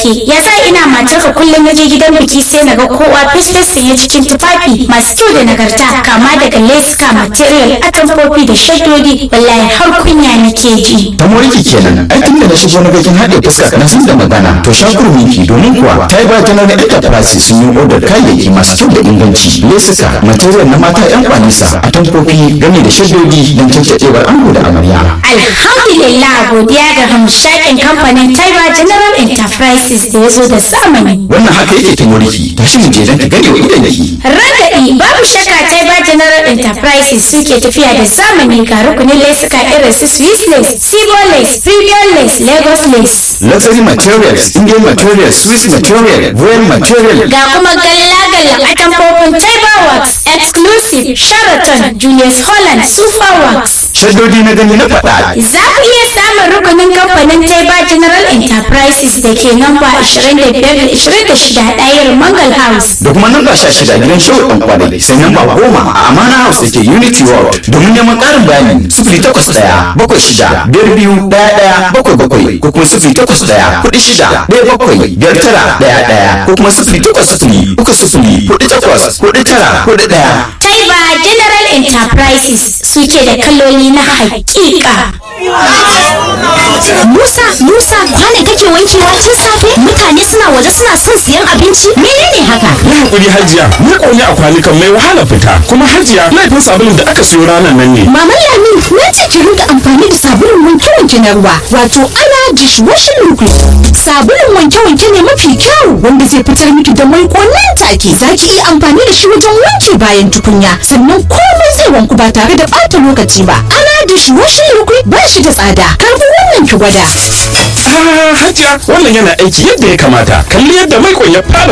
wake. Ya sa ina matarka kullum naje gidan biki sai naga kowa fes sanye cikin tufafi masu kyau da nagarta, kama daga leska, material, atamfofi da shaddodi. Wallahi har kunya nake ji. Ta moriki kenan. Ai tun da na shigo na gajin haɗe fuska na san da magana. To shakurminki domin kuwa Taiba General Enterprise sun yi odar kayayyaki masu kyau da inganci. Lesuka, material na mata 'yan kwanisa, atamfofi game da shaddodi don cancacewar ango da amarya. Alhamdulillah, godiya ga hamshakin kamfanin Taiba General Enterprises da ya zo da zamani. Wannan haka yake ta moriki. Tashi mu je don ta gane wa idanki. Ragaɗi babu shakka Taiba General Enterprises suke tafiya da zamani ga rukunin lesuka irin su Swiss lace, Sigo lace, Premium lace, Lagos lace. Luxury materials, Indian materials, Swiss material, Royal material. Ga kuma galla-galla atamfofin Taiba Works, Exclusive, Sheraton, Julius Holland, Super Works. Shaddodi na gani na faɗa. Za ku iya samun rukunin kamfanin Taiba General Enterprises da ke namba 25-26 ɗayar Mangal House. Da kuma namba 16 gidan Shehu ɗan Kwadai, sai namba 10 a Amana House da ke Unity World. Domin neman ƙarin bayani 08 76 52 11 77 ko kuma 08 46 17 5911 ko kuma 08 30 30 48 4941. Taiba General Enterprises suke da kaloli na hakika. Musa, kwana kake wankewa tun safe? Mutane suna waje suna son siyan abinci. Menene haka? Yi hakuri Hajiya, ni ƙauni a kwanukan mai wahala fita. Kuma Hajiya, laifin sabulun da aka siyo ranar nan ne. Maman Lami, na ce ki rinka amfani da sabulun wanke-wanke na ruwa, wato ana dishwashing liquid. Sabulun wanke-wanke ne mafi kyau wanda zai fitar miki da mai nan take. Za ki iya amfani da shi wajen wanke bayan tukunya, sannan komai zai wanku ba tare da ɓata lokaci ba. Ana dishwashing liquid ba shi da tsada. Karbi wannan ki gwada. Hajiya, wannan yana aiki yadda ya kamata. Kalli yadda mai ya fara